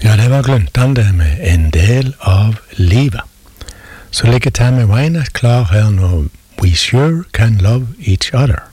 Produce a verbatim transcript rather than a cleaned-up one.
Ja, det var gluntende med en del av livet. Så ligger Tammy Wynette klar her nå. We sure can love each other.